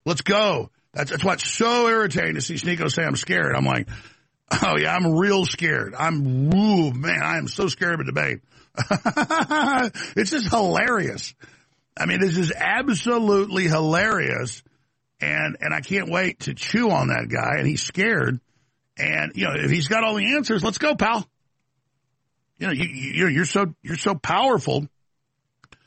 Let's go. That's why it's so irritating to see Sneeko say I'm scared. I'm like, oh, yeah, I'm real scared. I am so scared of a debate. It's just hilarious. I mean, this is absolutely hilarious, and I can't wait to chew on that guy, and he's scared. And, if he's got all the answers, let's go, pal. You're so powerful.